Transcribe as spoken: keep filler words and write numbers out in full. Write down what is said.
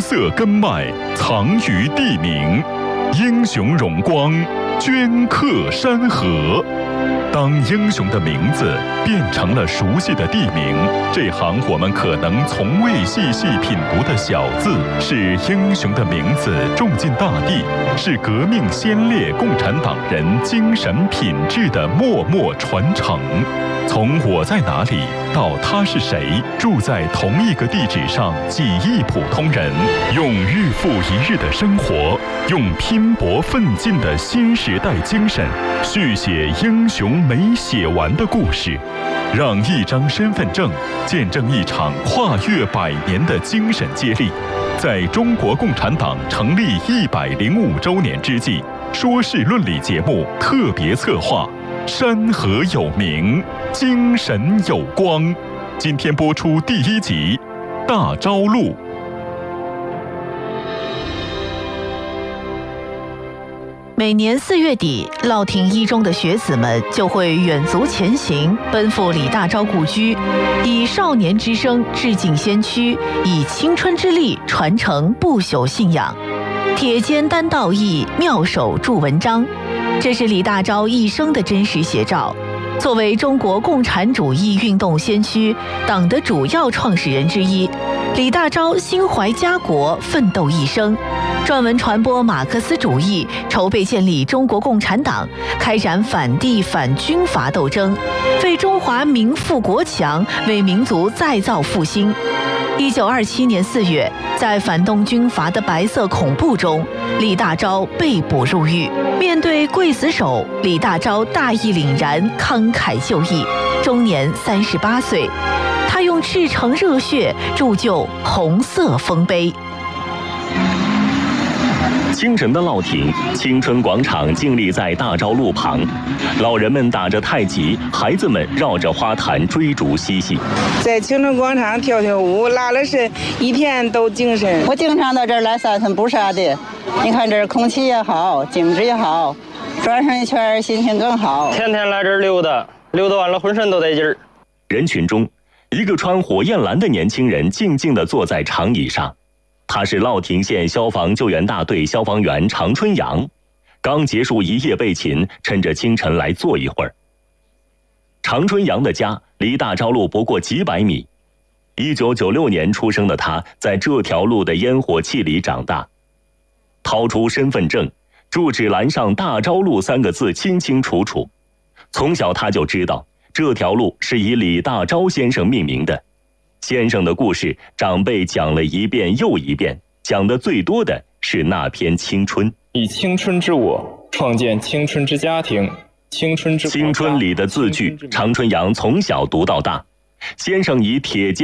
色根脉藏于地名，英雄荣光镌刻山河。当英雄的名字变成了熟悉的地名，这行我们可能从未细细品读的小字，是英雄的名字种进大地，是革命先烈共产党人精神品质的默默传承。从我在哪里到他是谁，住在同一个地址上几亿普通人，用日复一日的生活，用拼搏奋进的新时代精神，续写英雄没写完的故事，让一张身份证见证一场跨越百年的精神接力。在中国共产党成立一百零五周年之际，说事论理节目特别策划山河有名，精神有光。今天播出第一集《大昭路》。 每年四月底，乐亭一中的学子们就会远足前行，奔赴李大钊故居，以少年之声致敬先驱，以青春之力传承不朽信仰。铁肩担道义，妙手著文章，这是李大钊一生的真实写照。作为中国共产主义运动先驱、党的主要创始人之一，李大钊心怀家国，奋斗一生，撰文传播马克思主义，筹备建立中国共产党，开展反帝反军阀斗争，为中华民富国强，为民族再造复兴。一九二七年四月，在反动军阀的白色恐怖中，李大钊被捕入狱。面对刽子手，李大钊大义凛然，慷慨就义，终年三十八岁。他用赤诚热血铸就红色丰碑。 清晨的乐亭，青春广场静立在大昭路旁，老人们打着太极，孩子们绕着花坛追逐嬉戏。 在青春广场跳跳舞，拉了伸，一天都精神。 我经常到这儿来散散步啥的，你看这儿空气也好，景致也好，转上一圈心情更好。 天天来这儿溜达，溜达完了浑身都得劲儿。 人群中，一个穿火焰蓝的年轻人静静地坐在长椅上。他是乐亭县消防救援大队消防员常春阳，刚结束一夜备勤，趁着清晨来坐一会儿。常春阳的家离大昭路不过几百米，一九九六年出生的他，在这条路的烟火气里长大。掏出身份证，住址栏上大昭路三个字清清楚楚。从小他就知道，这条路是以李大钊先生命名的。先生的故事，长辈讲了一遍又一遍，讲的最多的是那篇青春。 以青春之我，创建青春之家庭，青春之国家。 青春里的字句，常春阳从小读到大。先生以铁